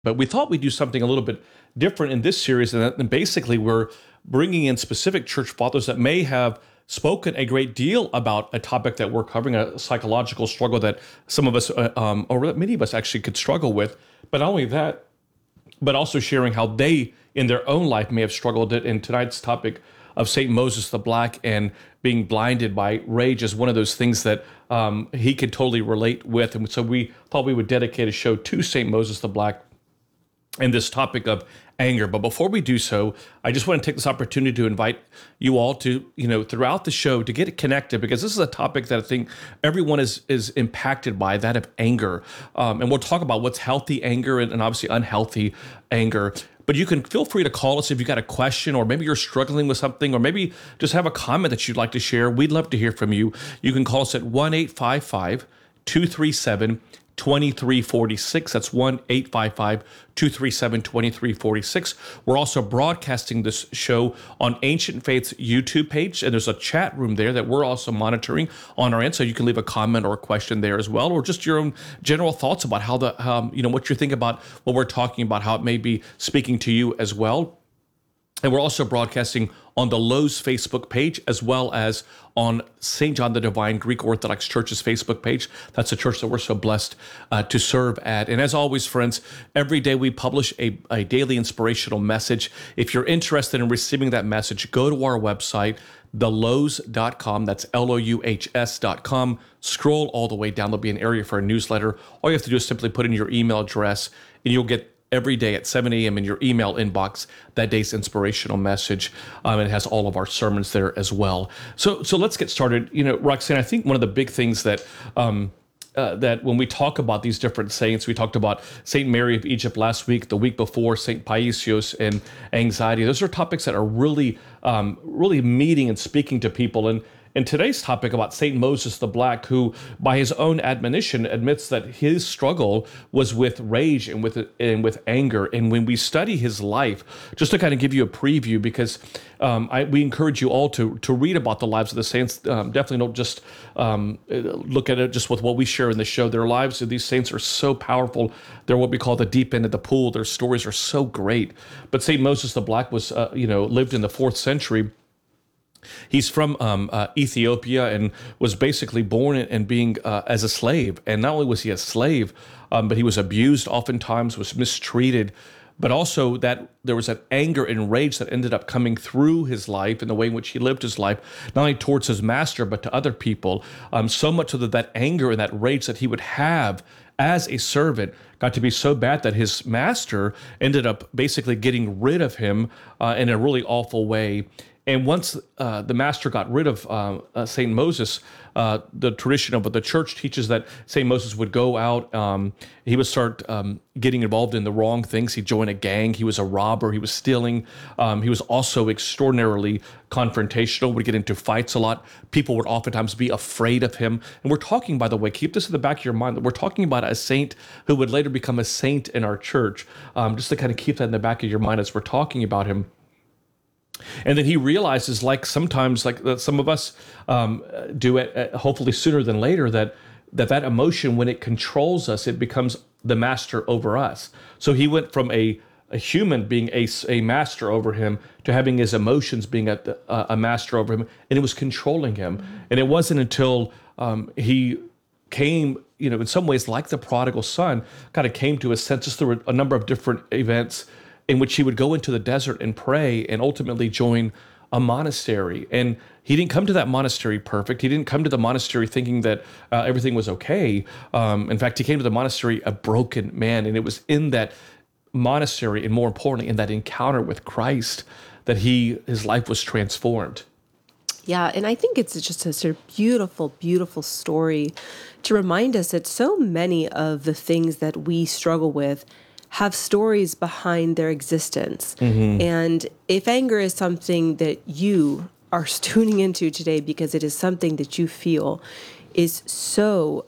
But we thought we'd do something a little bit different in this series, and basically we're bringing in specific church fathers that may have spoken a great deal about a topic that we're covering, a psychological struggle that some of us, or many of us actually could struggle with. But not only that, but also sharing how they, in their own life, may have struggled it. And tonight's topic of St. Moses the Black and being blinded by rage is one of those things that he could totally relate with. And so we thought we would dedicate a show to St. Moses the Black and this topic of anger. But before we do so, I just want to take this opportunity to invite you all to, throughout the show to get connected, because this is a topic that I think everyone is impacted by, that of anger. And we'll talk about what's healthy anger and obviously unhealthy anger. But you can feel free to call us if you got a question, or maybe you're struggling with something, or maybe just have a comment that you'd like to share. We'd love to hear from you. You can call us at 1-855-237-2346. That's 1-855-237-2346. We're also broadcasting this show on Ancient Faith's YouTube page, and there's a chat room there that we're also monitoring on our end, so you can leave a comment or a question there as well, or just your own general thoughts about how what you think about what we're talking about, how it may be speaking to you as well. And we're also broadcasting on the Lowe's Facebook page, as well as on St. John the Divine Greek Orthodox Church's Facebook page. That's a church that we're so blessed to serve at. And as always, friends, every day we publish a daily inspirational message. If you're interested in receiving that message, go to our website, thelowe's.com. That's LOUHS.com. Scroll all the way down. There'll be an area for a newsletter. All you have to do is simply put in your email address, and you'll get every day at 7 a.m. in your email inbox that day's inspirational message. And it has all of our sermons there as well. So let's get started. Roxanne, I think one of the big things that that when we talk about these different saints, we talked about St. Mary of Egypt last week, the week before St. Paisios and anxiety. Those are topics that are really meeting and speaking to people. And today's topic about St. Moses the Black, who by his own admonition admits that his struggle was with rage and with anger. And when we study his life, just to kind of give you a preview, because we encourage you all to read about the lives of the saints. Definitely don't just look at it just with what we share in the show. Their lives of these saints are so powerful. They're what we call the deep end of the pool. Their stories are so great. But St. Moses the Black was, lived in the 4th century. He's from Ethiopia and was basically born and being as a slave. And not only was he a slave, but he was abused oftentimes, was mistreated, but also that there was that anger and rage that ended up coming through his life and the way in which he lived his life, not only towards his master, but to other people. So much so that anger and that rage that he would have as a servant got to be so bad that his master ended up basically getting rid of him in a really awful way. And once the master got rid of St. Moses, the tradition of the church teaches that St. Moses would go out, he would start getting involved in the wrong things. He'd join a gang. He was a robber. He was stealing. He was also extraordinarily confrontational, would get into fights a lot. People would oftentimes be afraid of him. And we're talking, by the way, keep this in the back of your mind, that we're talking about a saint who would later become a saint in our church, just to kind of keep that in the back of your mind as we're talking about him. And then he realizes, like sometimes, like some of us do it, hopefully sooner than later, that emotion, when it controls us, it becomes the master over us. So he went from a human being a master over him to having his emotions being a master over him, and it was controlling him. And it wasn't until he came, in some ways like the prodigal son, kind of came to his senses through a number of different events, in which he would go into the desert and pray and ultimately join a monastery. And he didn't come to that monastery perfect. He didn't come to the monastery thinking that everything was okay. In fact, he came to the monastery a broken man. And it was in that monastery, and more importantly, in that encounter with Christ, that his life was transformed. Yeah, and I think it's just a sort of beautiful, beautiful story to remind us that so many of the things that we struggle with have stories behind their existence. Mm-hmm. And if anger is something that you are tuning into today because it is something that you feel is so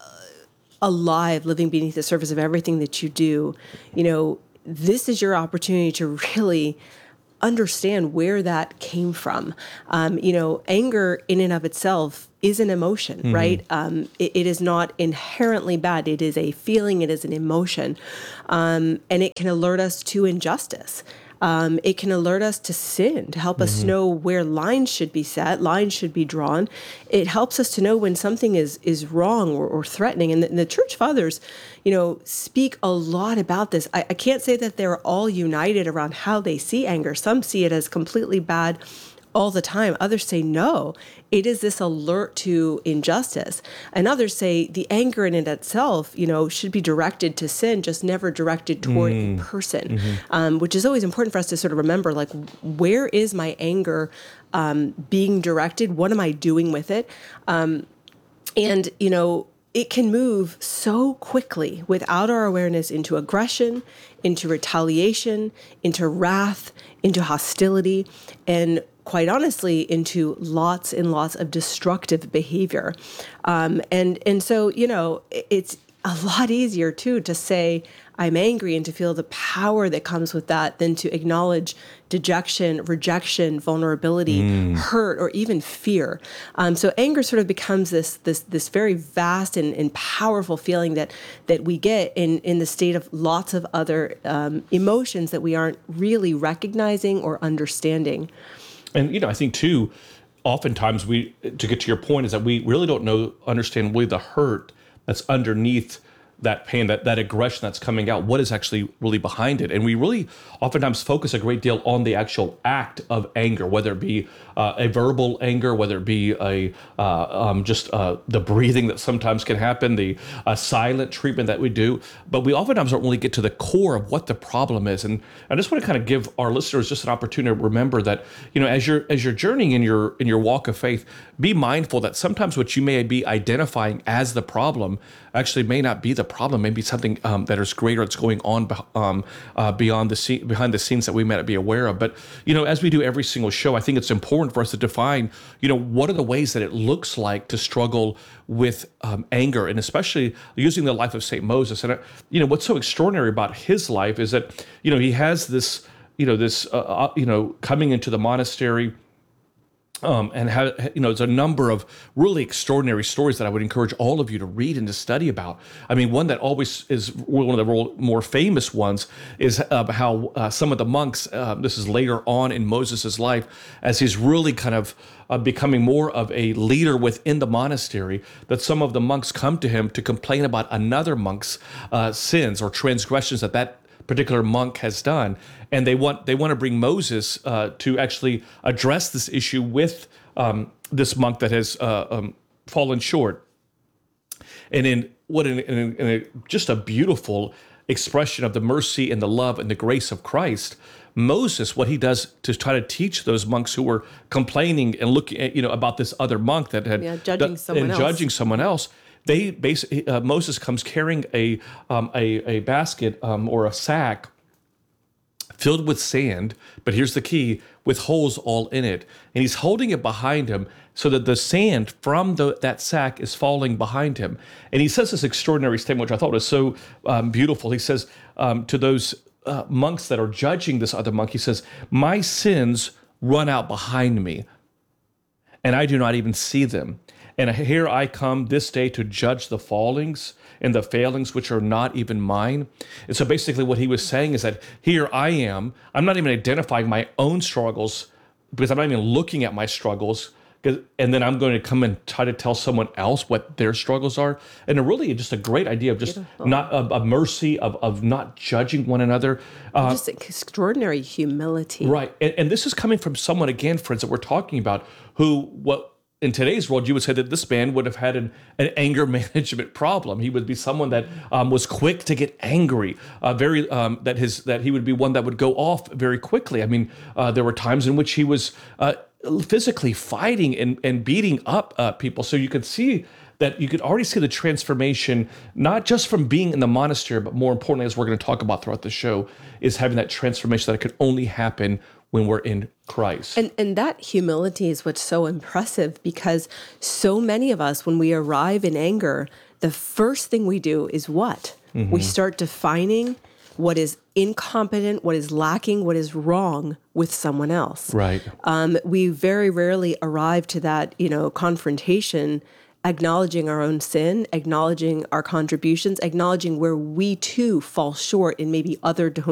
alive, living beneath the surface of everything that you do, this is your opportunity to really understand where that came from. Anger in and of itself is an emotion, right? It is not inherently bad. It is a feeling. It is an emotion. And it can alert us to injustice. It can alert us to sin, to help us know where lines should be set, lines should be drawn. It helps us to know when something is wrong or threatening. And the church fathers, speak a lot about this. I can't say that they're all united around how they see anger. Some see it as completely bad all the time. Others say, no, it is this alert to injustice. And others say the anger in it itself, should be directed to sin, just never directed toward a person, which is always important for us to sort of remember, like, where is my anger being directed? What am I doing with it? It can move so quickly without our awareness into aggression, into retaliation, into wrath, into hostility, and quite honestly, into lots and lots of destructive behavior. And so, it's a lot easier, too, to say, I'm angry and to feel the power that comes with that than to acknowledge dejection, rejection, vulnerability, hurt, or even fear. So anger sort of becomes this very vast and powerful feeling that we get in the state of lots of other emotions that we aren't really recognizing or understanding. And, I think, too, oftentimes to get to your point, is that we really don't understand really the hurt that's underneath that pain, that aggression that's coming out, what is actually really behind it. And we really oftentimes focus a great deal on the actual act of anger, whether it be a verbal anger, whether it be the breathing that sometimes can happen, the silent treatment that we do. But we oftentimes don't really get to the core of what the problem is. And I just want to kind of give our listeners just an opportunity to remember that, as you're journeying in your walk of faith, be mindful that sometimes what you may be identifying as the problem actually may not be the problem, maybe something that is greater that's going on behind the scenes that we may not be aware of. But, as we do every single show, I think it's important for us to define, what are the ways that it looks like to struggle with anger, and especially using the life of St. Moses. And, what's so extraordinary about his life is that, he has this, coming into the monastery, and there's a number of really extraordinary stories that I would encourage all of you to read and to study about. I mean, one that always is one of the more famous ones is how some of the monks, this is later on in Moses' life, as he's really kind of becoming more of a leader within the monastery, that some of the monks come to him to complain about another monk's sins or transgressions that particular monk has done, and they want to bring Moses to actually address this issue with this monk that has fallen short. And in just a beautiful expression of the mercy and the love and the grace of Christ, Moses, what he does to try to teach those monks who were complaining and looking at, about this other monk that had judging someone else. They basically Moses comes carrying a basket or a sack filled with sand, but here's the key, with holes all in it, and he's holding it behind him so that the sand from that sack is falling behind him. And he says this extraordinary statement, which I thought was so beautiful. He says to those monks that are judging this other monk, he says, "My sins run out behind me, and I do not even see them. And here I come this day to judge the fallings and the failings which are not even mine." And so basically what he was saying is that here I am, I'm not even identifying my own struggles because I'm not even looking at my struggles, and then I'm going to come and try to tell someone else what their struggles are. And really just a great idea of just not a mercy of not judging one another. Just extraordinary humility. Right. And this is coming from someone, again, friends, that we're talking about, who in today's world, you would say that this man would have had an anger management problem. He would be someone that was quick to get angry, that he would be one that would go off very quickly. I mean, there were times in which he was physically fighting and beating up people. So you could already see the transformation, not just from being in the monastery, but more importantly, as we're going to talk about throughout the show, is having that transformation that could only happen when we're in Christ. And that humility is what's so impressive, because so many of us, when we arrive in anger, the first thing we do is what? We start defining what is incompetent, what is lacking, what is wrong with someone else. Right. We very rarely arrive to that, confrontation, acknowledging our own sin, acknowledging our contributions, acknowledging where we too fall short in maybe other